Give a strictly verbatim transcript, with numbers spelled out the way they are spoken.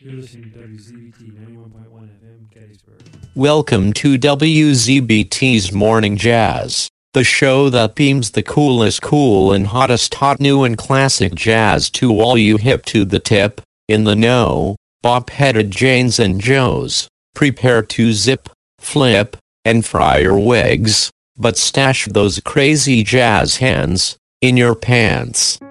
You're listening to W Z B T ninety-one point one F M, Gettysburg. Welcome to W Z B T's Morning Jazz, the show that beams the coolest cool and hottest hot new and classic jazz to all you hip to the tip, in the know, bop-headed Janes and Joes. Prepare to zip, flip, and fry your wigs, but stash those crazy jazz hands in your pants.